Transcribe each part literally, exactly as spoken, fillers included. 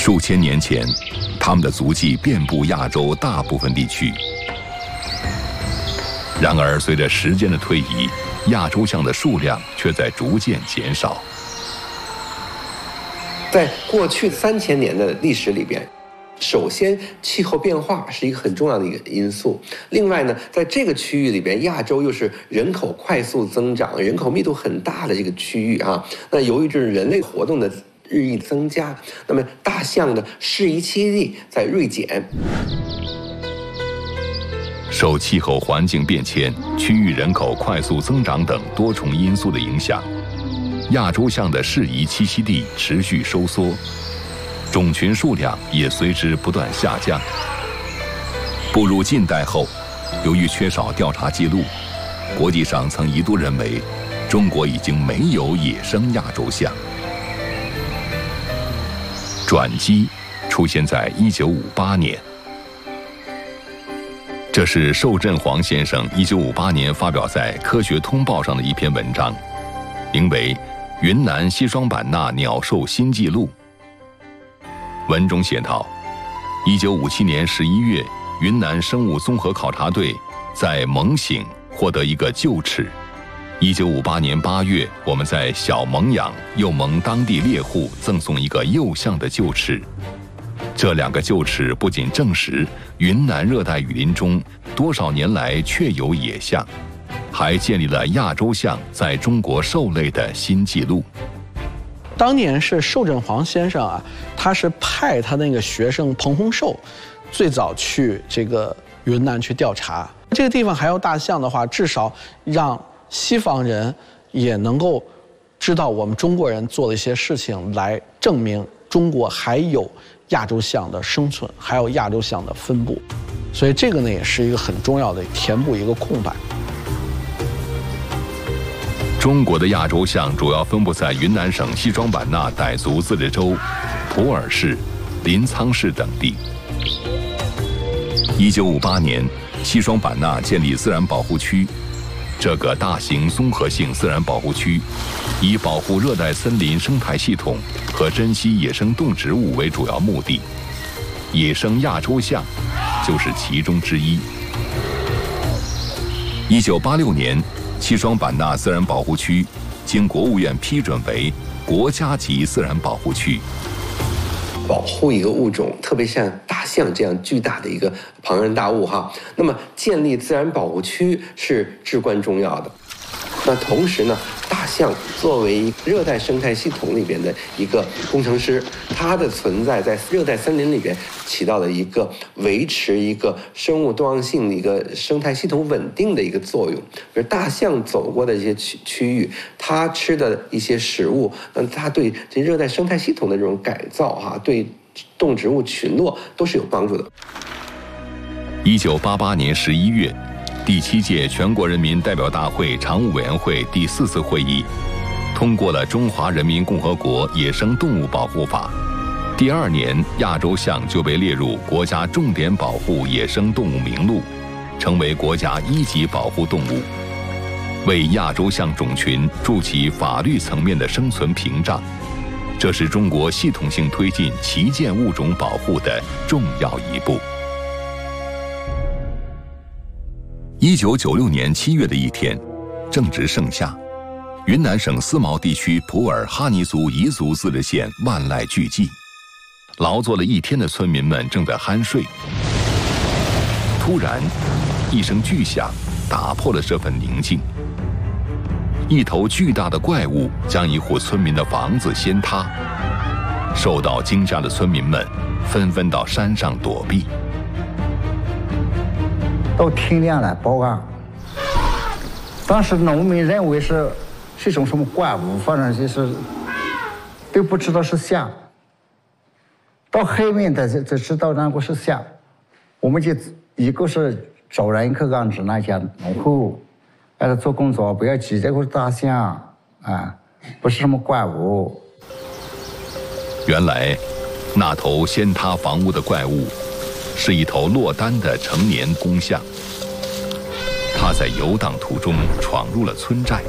数千年前，它们的足迹遍布亚洲大部分地区。然而，随着时间的推移，亚洲象的数量却在逐渐减少。 在过去三千年的历史里边，首先气候变化是一个很重要的一个因素。另外呢，在这个区域里边，亚洲又是人口快速增长、人口密度很大的这个区域啊。那由于这是人类活动的日益增加，那么大象的适宜栖地在锐减。 受气候环境变迁、区域人口快速增长等多重因素的影响，亚洲象的适宜栖息地持续收缩，种群数量也随之不断下降。步入近代后，由于缺少调查记录，国际上曾一度认为中国已经没有野生亚洲象。转机出现在一九五八年。这是寿振煌先生一九五八年发表在《科学通报》上的一篇文章，名为《云南西双版纳鸟兽新纪录》。文中写道，一九五七年十一月，云南生物综合考察队在蒙醒获得一个臼齿。一九五八年八月，我们在小蒙养又蒙当地猎户赠送一个幼象的臼齿。这两个臼齿不仅证实云南热带雨林中多少年来确有野象，还建立了亚洲象在中国兽类的新纪录。 当年是寿振煌先生啊，他是派他那个学生彭洪寿，最早去这个云南去调查。这个地方还有大象的话，至少让西方人也能够知道我们中国人做的一些事情，来证明中国还有亚洲象的生存，还有亚洲象的分布。所以这个呢，也是一个很重要的填补一个空白。 中国的亚洲象主要分布在云南省西双版纳傣族自治州、普洱市、临沧市等地。一九五八年，西双版纳建立自然保护区。这个大型综合性自然保护区，以保护热带森林生态系统和珍稀野生动植物为主要目的，野生亚洲象就是其中之一。一九八六年，西双版纳自然保护区经国务院批准为国家级自然保护区。 保护一个物种，特别像大象这样巨大的一个庞然大物哈，那么建立自然保护区是至关重要的。那同时呢，大象作为热带生态系统里边的一个工程师，它的存在在热带森林里边起到了一个维持一个生物多样性的一个生态系统稳定的一个作用。而大象走过的一些区区域，它吃的一些食物，那它对这热带生态系统的这种改造哈，对动植物群落都是有帮助的。 一九八八年十一月。第七届全国人民代表大会常务委员会第四次会议通过了《中华人民共和国野生动物保护法》。第二年，亚洲象就被列入国家重点保护野生动物名录，成为国家一级保护动物，为亚洲象种群筑起法律层面的生存屏障。这是中国系统性推进旗舰物种保护的重要一步。一九九六年七月的一天，正值盛夏，云南省思茅地区普洱哈尼族彝族自治县万籁俱寂，劳作了一天的村民们正在酣睡。突然，一声巨响打破了这份宁静。一头巨大的怪物将一户村民的房子掀塌，受到惊吓的村民们纷纷到山上躲避。 到天亮了报案，当时农民认为是是一种什么怪物，反正就是都不知道是象。到后面的才才知道那个是象，我们就一个是找人去安置那些农户，让他做工作，不要急，这个是大象啊，不是什么怪物。 原来，那头掀塌房屋的怪物是一头落单的成年公象，它在游荡途中闯入了村寨。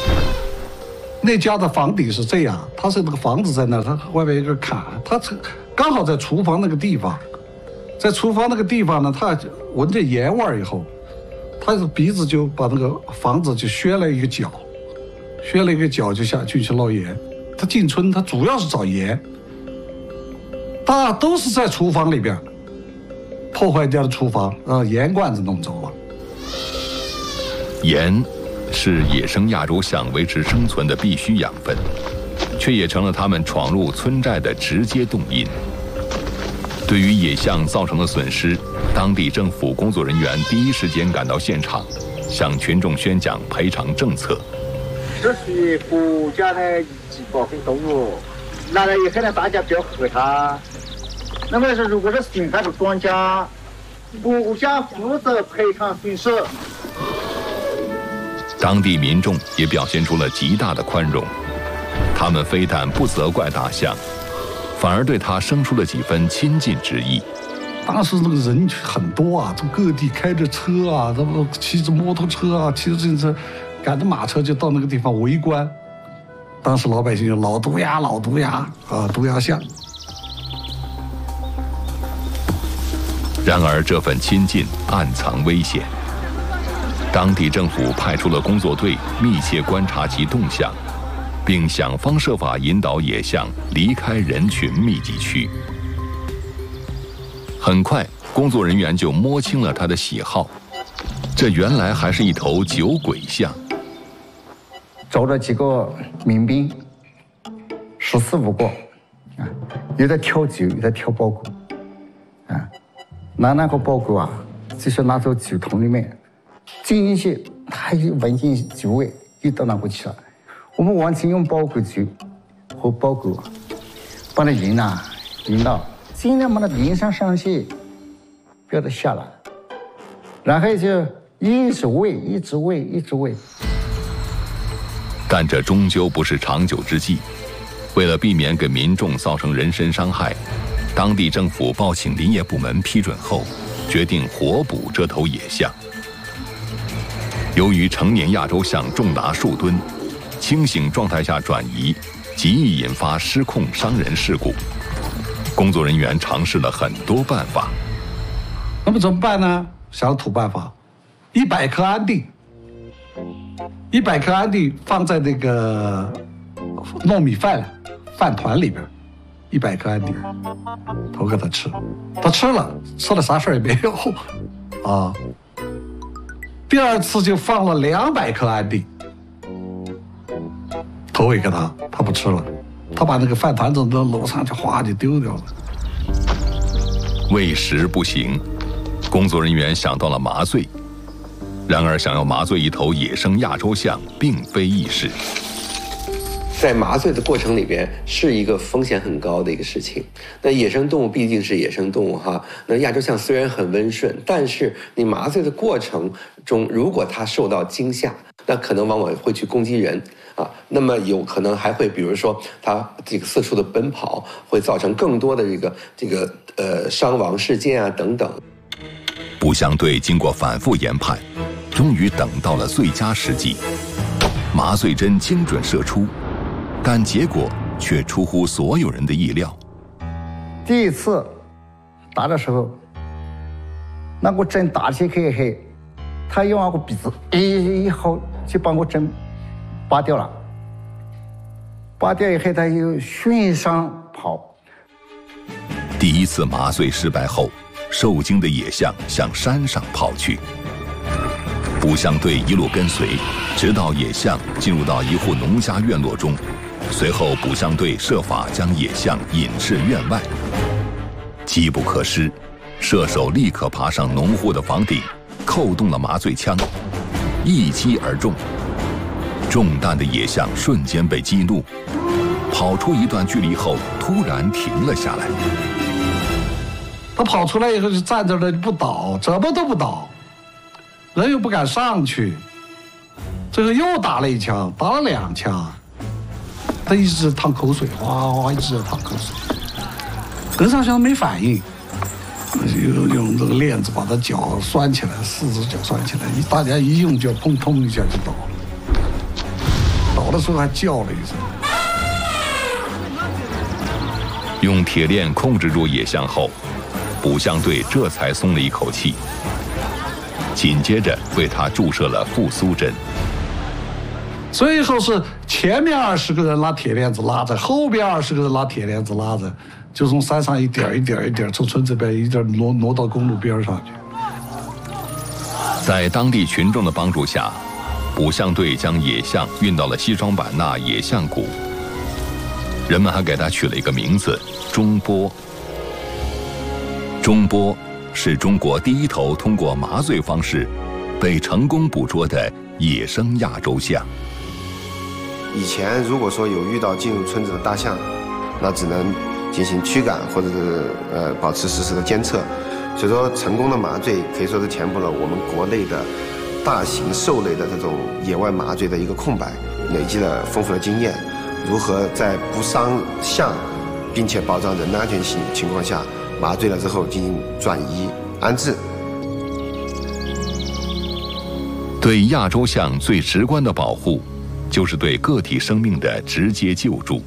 那家的房顶是这样，它是那个房子在那，它外面有个坎，它刚好在厨房那个地方，在厨房那个地方呢，他闻着盐味儿以后，他的鼻子就把那个房子就削了一个角，削了一个角就下去去捞盐。他进村，他主要是找盐，大都是在厨房里边破坏掉的厨房，让盐罐子弄走了。 盐是野生亚洲象维持生存的必需养分，却也成了他们闯入村寨的直接动因。对于野象造成的损失，当地政府工作人员第一时间赶到现场，向群众宣讲赔偿政策。 这是国家的一级保护动物，拿来以后呢，大家不要害它。那么是如果是损害了庄稼，国家负责赔偿损失。 当地民众也表现出了极大的宽容，他们非但不责怪大象，反而对他生出了几分亲近之意。 当时那个人很多啊，从各地开着车啊，他们骑着摩托车啊，骑着自行车，赶着马车就到那个地方围观。当时老百姓就老毒牙，老毒牙啊，毒牙象。 然而这份亲近暗藏危险。当地政府派出了工作队，密切观察其动向，并想方设法引导野象离开人群密集区。很快，工作人员就摸清了他的喜好，这原来还是一头酒鬼象。 找了几个民兵，十四五个，啊，有的挑酒，有的挑包谷，啊，拿那个包谷啊，就是拿到酒桶里面。进进去，他一闻进酒味，又到那过去了。我们完全用包谷酒和包谷，把它引呐引到，尽量把它引上上去，不要它下来。然后就一直喂，一直喂，一直喂。 但这终究不是长久之计。为了避免给民众造成人身伤害，当地政府报请林业部门批准后，决定活捕这头野象。由于成年亚洲象重达数吨，清醒状态下转移，极易引发失控伤人事故。工作人员尝试了很多办法。 那么怎么办呢？想了土办法，一百颗安定，一百颗安定放在那个糯米饭饭团里边，一百颗安定，投给他吃，他吃了，吃了啥事儿也没有，啊。第二次就放了两百颗安定，投喂给他，他不吃了，他把那个饭团子到楼上就哗就丢掉了。 喂食不行，工作人员想到了麻醉。然而，想要麻醉一头野生亚洲象并非易事。 在麻醉的过程里边是一个风险很高的一个事情。那野生动物毕竟是野生动物哈，那亚洲象虽然很温顺，但是你麻醉的过程中，如果它受到惊吓，那可能往往会去攻击人啊。那么有可能还会，比如说它这个四处的奔跑，会造成更多的这个这个呃伤亡事件啊等等。 捕象队经过反复研判，终于等到了最佳时机，麻醉针精准射出。但结果却出乎所有人的意料。 第一次打的时候，那个针打起去后，他用那个鼻子一一吼就把我针拔掉了。拔掉以后，他又循上跑。 第一次麻醉失败后，受惊的野象向山上跑去。捕象队一路跟随，直到野象进入到一户农家院落中。随后，捕象队设法将野象引至院外。机不可失，射手立刻爬上农户的房顶，扣动了麻醉枪，一击而中。中弹的野象瞬间被激怒，跑出一段距离后，突然停了下来。 他跑出来以后就站着了，不倒，怎么都不倒，人又不敢上去，最后又打了一枪，打了两枪。他一直淌口水，哗哗一直在淌口水。跟上去没反应，用用这个链子把他脚拴起来，四只脚拴起来，大家一用就砰砰一下就倒了。倒的时候还叫了一声。 用铁链控制住野象后，捕象队这才松了一口气。紧接着为他注射了复苏针。 最后是前面二十个人拿铁链子拉着，后边二十个人拿铁链子拉着，就从山上一点一点一点从村子边一点挪挪到公路边上去。 在当地群众的帮助下，捕象队将野象运到了西双版纳野象谷。人们还给它取了一个名字——中波。中波是中国第一头通过麻醉方式被成功捕捉的野生亚洲象。 以前如果说有遇到进入村子的大象，那只能进行驱赶或者是呃保持实时的监测。所以说，成功的麻醉可以说是填补了我们国内的大型兽类的这种野外麻醉的一个空白，累积了丰富的经验，如何在不伤象并且保障人的安全性情况下，麻醉了之后进行转移安置。 对亚洲象最直观的保护，就是对个体生命的直接救助。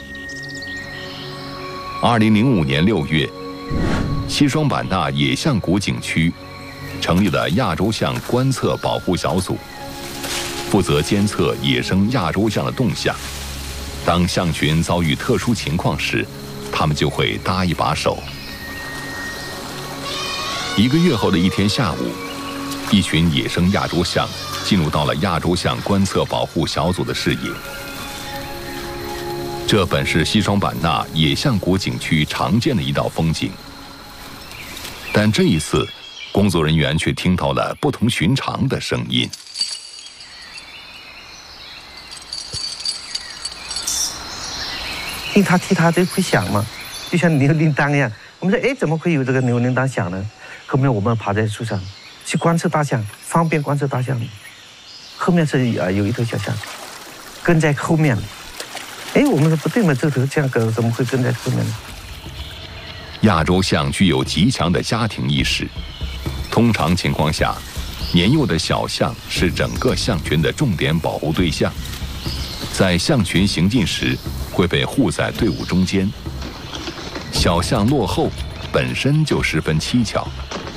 二零零五年六月，西双版纳野象谷景区成立了亚洲象观测保护小组，负责监测野生亚洲象的动向。当象群遭遇特殊情况时，他们就会搭一把手。一个月后的一天下午，一群野生亚洲象进入到了亚洲象观测保护小组的视野。这本是西双版纳野象谷景区常见的一道风景，但这一次，工作人员却听到了不同寻常的声音。 听它踢它就会响嘛，就像牛铃铛一样。我们说，哎，怎么会有这个牛铃铛响呢？后面我们爬在树上去观测大象，方便观测大象。后面是啊有一头小象跟在后面。哎，我们说不对嘛，这头象狗怎么会跟在后面呢？ 亚洲象具有极强的家庭意识，通常情况下，年幼的小象是整个象群的重点保护对象，在象群行进时会被护在队伍中间。小象落后本身就十分蹊跷。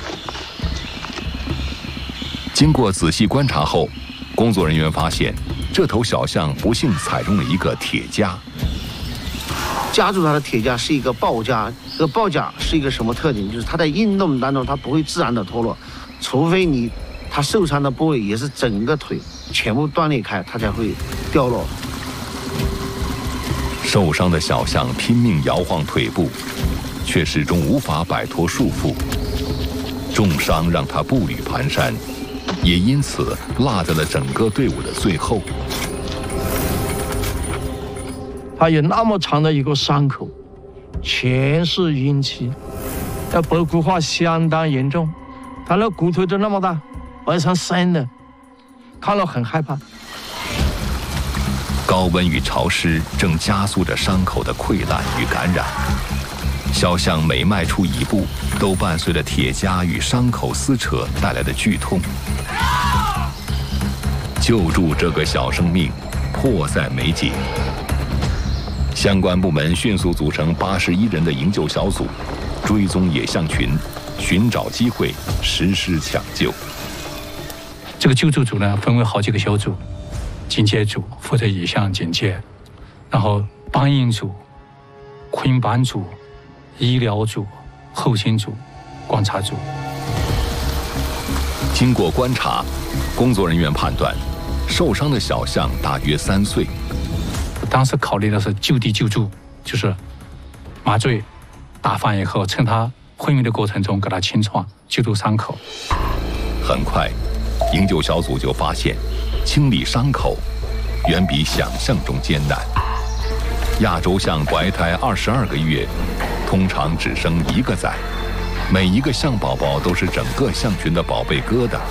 经过仔细观察后，工作人员发现，这头小象不幸踩中了一个铁夹。 夹住它的铁夹是一个抱夹，这个抱夹是一个什么特点？就是它在运动当中它不会自然的脱落，除非你它受伤的部位也是整个腿全部断裂开，它才会掉落。 受伤的小象拼命摇晃腿部，却始终无法摆脱束缚。重伤让它步履蹒跚，也因此落在了整个队伍的最后。 它有那么长的一个伤口，全是淤青，那白骨化相当严重。它那骨头都那么大，白成深的，看了很害怕。 高温与潮湿正加速着伤口的溃烂与感染，小象每迈出一步，都伴随着铁夹与伤口撕扯带来的剧痛。救助这个小生命，迫在眉睫。相关部门迅速组成八十一人的营救小组，追踪野象群，寻找机会实施抢救。 这个救助组呢，分为好几个小组，警戒组负责野象警戒，然后搬运组、捆绑组、医疗组、后勤组、观察组。 经过观察，工作人员判断，受伤的小象大约三岁。 当时考虑的是就地救助，就是麻醉打完以后，趁它昏迷的过程中给它清创，救助伤口。 很快，营救小组就发现，清理伤口远比想象中艰难。亚洲象怀胎二十二个月，通常只生一个崽，每一个象宝宝都是整个象群的宝贝疙瘩。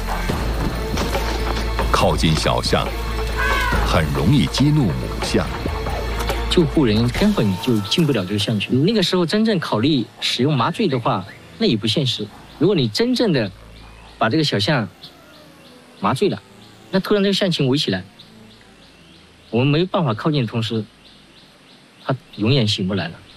靠近小象，很容易激怒母象。 救护人根本就进不了这个象群。那个时候真正考虑使用麻醉的话，那也不现实。如果你真正的把这个小象麻醉了，那突然这个象群围起来，我们没办法靠近的同时，它永远醒不来了。